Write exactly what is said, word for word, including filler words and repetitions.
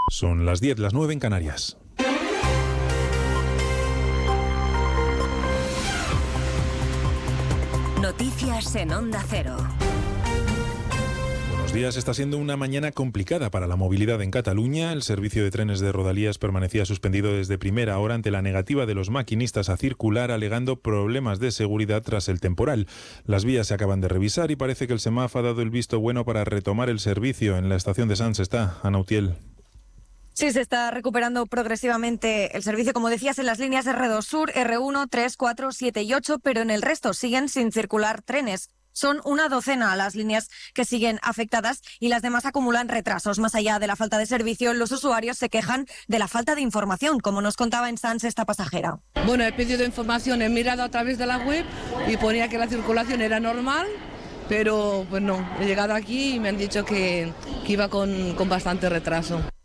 Son las diez, las nueve en Canarias. Noticias en Onda Cero. Buenos días. Está siendo una mañana complicada para la movilidad en Cataluña. El servicio de trenes de Rodalías permanecía suspendido desde primera hora ante la negativa de los maquinistas a circular, alegando problemas de seguridad tras el temporal. Las vías se acaban de revisar y parece que el semáforo ha dado el visto bueno para retomar el servicio. En la estación de Sants está Ana Utiel. Sí, se está recuperando progresivamente el servicio, como decías, en las líneas erre dos Sur, erre uno, tres, cuatro, siete y ocho, pero en el resto siguen sin circular trenes. Son una docena las líneas que siguen afectadas y las demás acumulan retrasos. Más allá de la falta de servicio, los usuarios se quejan de la falta de información, como nos contaba en Sants esta pasajera. Bueno, he pedido información, he mirado a través de la web y ponía que la circulación era normal, pero pues no, he llegado aquí y me han dicho que, que iba con, con bastante retraso.